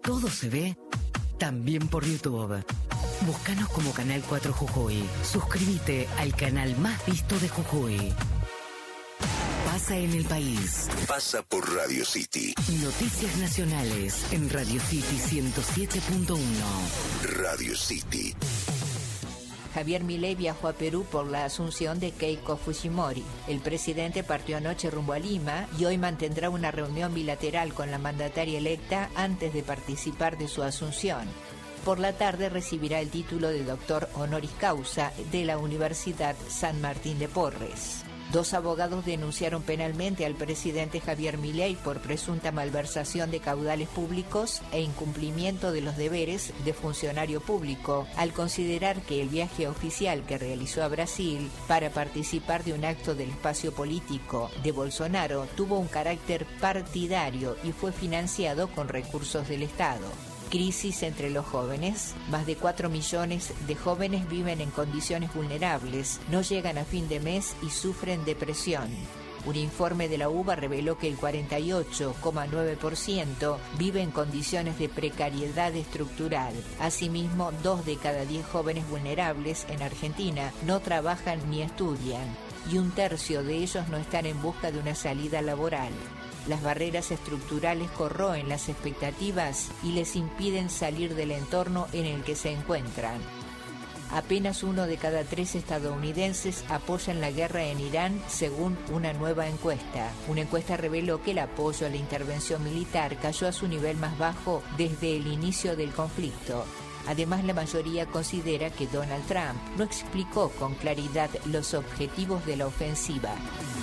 todo se ve también por YouTube. Búscanos como Canal 4 Jujuy. Suscríbete al canal más visto de Jujuy. Pasa en el país. Pasa por Radio City. Noticias nacionales en Radio City 107.1. Radio City. Javier Milei viajó a Perú por la asunción de Keiko Fujimori. El presidente partió anoche rumbo a Lima y hoy mantendrá una reunión bilateral con la mandataria electa antes de participar de su asunción. Por la tarde recibirá el título de doctor honoris causa de la Universidad San Martín de Porres. 2 abogados denunciaron penalmente al presidente Javier Milei por presunta malversación de caudales públicos e incumplimiento de los deberes de funcionario público, al considerar que el viaje oficial que realizó a Brasil para participar de un acto del espacio político de Bolsonaro tuvo un carácter partidario y fue financiado con recursos del Estado. Crisis entre los jóvenes. Más de 4 millones de jóvenes viven en condiciones vulnerables, no llegan a fin de mes y sufren depresión. Un informe de la UBA reveló que el 48,9% vive en condiciones de precariedad estructural. Asimismo, 2 de cada 10 jóvenes vulnerables en Argentina no trabajan ni estudian, y 1/3 de ellos no están en busca de una salida laboral. Las barreras estructurales corroen las expectativas y les impiden salir del entorno en el que se encuentran. Apenas 1 de cada 3 estadounidenses apoyan la guerra en Irán, según una nueva encuesta. Una encuesta reveló que el apoyo a la intervención militar cayó a su nivel más bajo desde el inicio del conflicto. Además, la mayoría considera que Donald Trump no explicó con claridad los objetivos de la ofensiva.